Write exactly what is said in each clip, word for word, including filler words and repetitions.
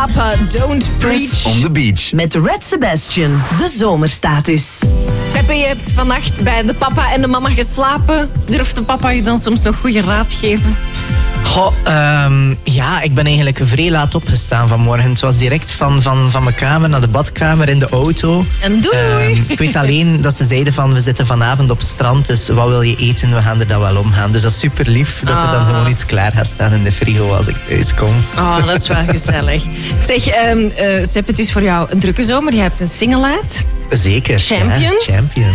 Papa Don't Preach. On the beach. Met Red Sebastian, de zomerstatus. Seppe, je hebt vannacht bij de papa en de mama geslapen. Durft de papa je dan soms nog goede raad geven? Goh, um, ja, ik ben eigenlijk vrij laat opgestaan vanmorgen. Het was direct van, van, van mijn kamer naar de badkamer in de auto. En doei! Um, ik weet alleen dat ze zeiden van, we zitten vanavond op strand, dus wat wil je eten? We gaan er dan wel omgaan. Dus dat is super lief dat er dan Ah. gewoon iets klaar gaat staan in de frigo als ik thuis kom. Oh, dat is wel gezellig. Zeg, um, uh, Seppe, het is voor jou een drukke zomer. Je hebt een single uit. Zeker. Champion? Ja, champion.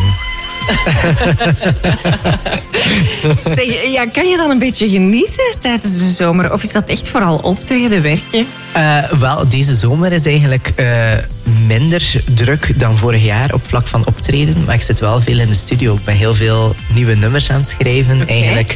Zeg, ja, kan je dan een beetje genieten tijdens de zomer? Of is dat echt vooral optreden, werken? Uh, wel, deze zomer is eigenlijk uh, minder druk dan vorig jaar op vlak van optreden. Maar ik zit wel veel in de studio. Ik ben heel veel nieuwe nummers aan het schrijven. Okay. Eigenlijk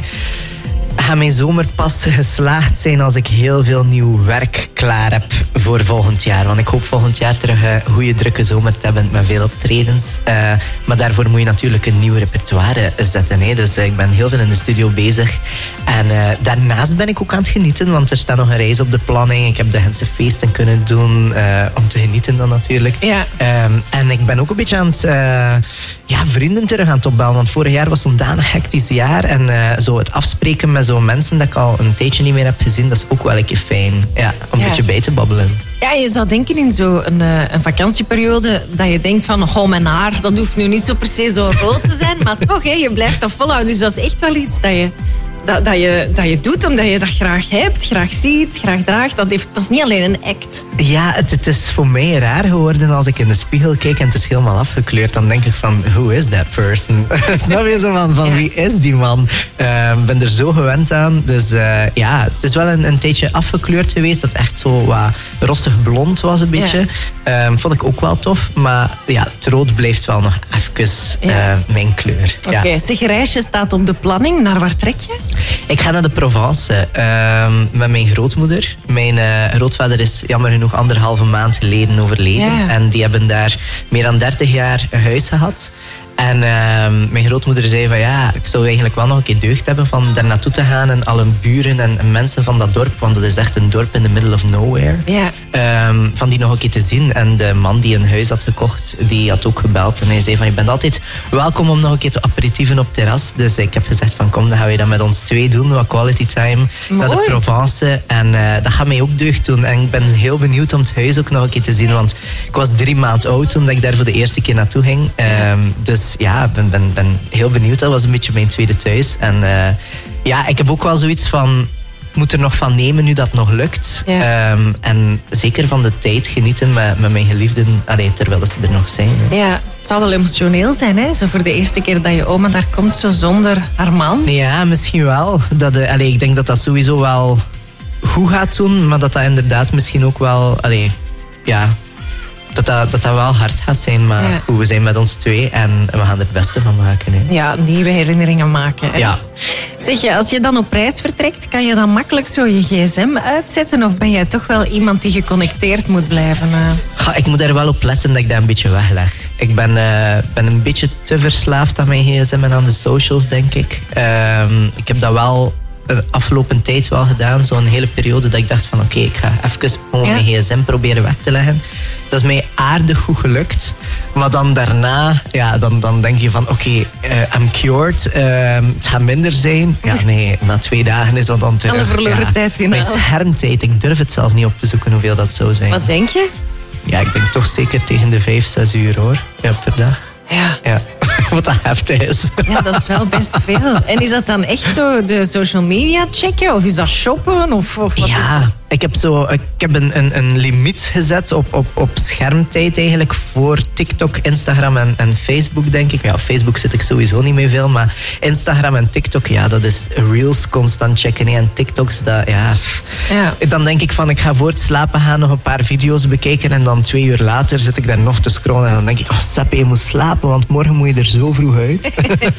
gaat mijn zomer pas geslaagd zijn als ik heel veel nieuw werk klaar heb voor volgend jaar. Want ik hoop volgend jaar terug een goede drukke zomer te hebben met veel optredens. Uh, maar daarvoor moet je natuurlijk een nieuw repertoire zetten. Hè. Dus uh, ik ben heel veel in de studio bezig. En uh, daarnaast ben ik ook aan het genieten, want er staat nog een reis op de planning. Ik heb de Gentse feesten kunnen doen, uh, om te genieten dan natuurlijk. Ja. Um, en ik ben ook een beetje aan het... Uh, ja, vrienden terug aan het opbouwen. Want vorig jaar was zo'n danig hectisch jaar. En uh, zo het afspreken met zo'n mensen dat ik al een tijdje niet meer heb gezien, dat is ook wel een keer fijn. Ja, om Ja. een beetje bij te babbelen. Ja, je zou denken in zo'n uh, een vakantieperiode dat je denkt van, goh, mijn haar, dat hoeft nu niet zo per se zo rood te zijn. Maar toch, hè, je blijft dat volhouden. Dus dat is echt wel iets dat je... Dat, dat, je, dat je doet omdat je dat graag hebt, graag ziet, graag draagt. Dat, heeft, dat is niet alleen een act. Ja, het, het is voor mij raar geworden als ik in de spiegel kijk en het is helemaal afgekleurd. Dan denk ik van, who is that person? Snap je zo van, van Ja. wie is die man? Ik uh, ben er zo gewend aan. Dus uh, ja, het is wel een, een tijdje afgekleurd geweest. Dat echt zo wat rossig blond was een beetje. Ja. Um, vond ik ook wel tof. Maar ja, het rood blijft wel nog even uh, Ja. mijn kleur. Oké, okay. Ja. Zeg, je reisje staat op de planning. Naar waar trek je? Ik ga naar de Provence uh, met mijn grootmoeder. Mijn uh, grootvader is jammer genoeg anderhalve maand geleden overleden. Ja. En die hebben daar meer dan dertig jaar een huis gehad. En uh, mijn grootmoeder zei van ja, ik zou eigenlijk wel nog een keer deugd hebben van daar naartoe te gaan en alle buren en, en mensen van dat dorp, want dat is echt een dorp in the middle of nowhere. Ja. Um, van die nog een keer te zien. En de man die een huis had gekocht, die had ook gebeld en hij zei van je bent altijd welkom om nog een keer te aperitieven op terras. Dus ik heb gezegd van kom, dan gaan we dat met ons twee doen, wat quality time. Mooi. Naar de Provence. En uh, dat gaat mij ook deugd doen. En ik ben heel benieuwd om het huis ook nog een keer te zien, want ik was drie maanden oud toen ik daar voor de eerste keer naartoe ging. Um, dus ja, ik ben, ben, ben heel benieuwd. Dat was een beetje mijn tweede thuis. En uh, ja, ik heb ook wel zoiets van... Ik moet er nog van nemen nu dat nog lukt. Ja. Um, en zeker van de tijd genieten met, met mijn geliefden. Allee, terwijl ze er nog zijn. Hè. Ja, het zal wel emotioneel zijn, hè? Zo voor de eerste keer dat je oma daar komt, zo zonder haar man. Ja, misschien wel. Dat, uh, allee, ik denk dat dat sowieso wel goed gaat doen. Maar dat dat inderdaad misschien ook wel... Allee, ja... Dat dat, dat dat wel hard gaat zijn, maar Ja. goed, we zijn met ons twee en we gaan er het beste van maken. Hè. Ja, nieuwe herinneringen maken. Hè? Ja. Zeg je, als je dan op reis vertrekt, kan je dan makkelijk zo je gsm uitzetten? Of ben jij toch wel iemand die geconnecteerd moet blijven? Uh? Ga, ik moet er wel op letten dat ik dat een beetje wegleg. Ik ben, uh, ben een beetje te verslaafd aan mijn gsm en aan de socials, denk ik. Um, ik heb dat wel de afgelopen tijd wel gedaan. Zo'n hele periode dat ik dacht van oké, okay, ik ga even gewoon Ja. mijn gsm proberen weg te leggen. Dat is mij aardig goed gelukt. Maar dan daarna, ja, dan, dan denk je van oké, okay, uh, I'm cured. Uh, het gaat minder zijn. Ja, nee, na twee dagen is dat dan terug. Alle verloren ja, tijd in mijn haal. schermtijd, ik durf het zelf niet op te zoeken hoeveel dat zou zijn. Wat denk je? Ja, ik denk toch zeker tegen de vijf, zes uur hoor. Ja, per dag. Ja. Ja, wat dat heftig is. Ja, dat is wel best veel. En is dat dan echt zo de social media checken? Of is dat shoppen? Of, of wat is Ja, dat? ik heb, zo, ik heb een, een, een limiet gezet op, op, op schermtijd eigenlijk voor TikTok, Instagram en, en Facebook, denk ik. Ja, Facebook zit ik sowieso niet meer veel, maar Instagram en TikTok, ja, dat is reels constant checken. Hè. En TikToks, dat, ja... Ja. Dan denk ik van, ik ga voor het slapen gaan nog een paar video's bekijken en dan twee uur later zit ik daar nog te scrollen en dan denk ik, oh, Seppe, je moet slapen, want morgen moet je er zo vroeg uit.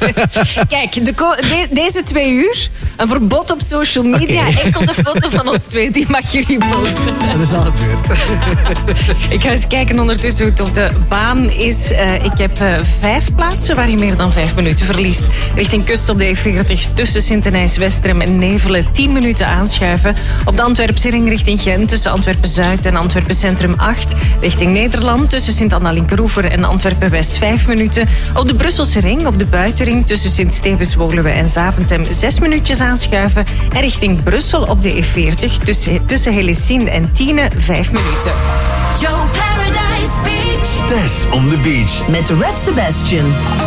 Kijk, de, ko- de- deze twee uur, een verbod op social media, Oké. enkel de foto van ons twee, die mag mag je reposten. Dat is al gebeurd. Ik ga eens kijken ondertussen hoe het op de baan is. Uh, ik heb uh, vijf plaatsen waar je meer dan vijf minuten verliest. Richting kust op de E veertig tussen Sint-Denijs-Westerem en Nevelen tien minuten aanschuiven. Op de Antwerpse ring richting Gent tussen Antwerpen-Zuid en Antwerpen-Centrum acht. Richting Nederland tussen Sint-Anna-Linkeroever en Antwerpen-West vijf minuten. Op de Brusselse ring op de buitenring tussen Sint-Stevens-Woluwe en Zaventem zes minuutjes aanschuiven. En richting Brussel op de E veertig tussen, tussen Helsinki en Tiene vijf minuten. Joe Paradise Beach. Tess on the beach. Met Red Sebastian.